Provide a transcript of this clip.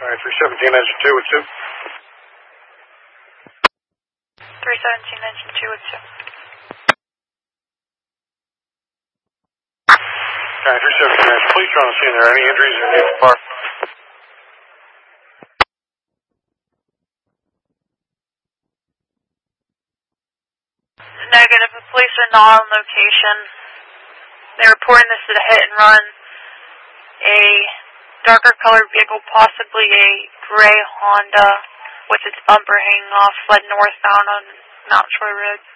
Alright, 317 engine 2 with 2. 317 engine 2 with 2. Alright, 317 engine, police are on the scene there. Any injuries or need to park? Negative, the police are not on location. They're reporting this as a hit and run. A darker colored vehicle, possibly a gray Honda, with its bumper hanging off, fled northbound on Mount Troy Road.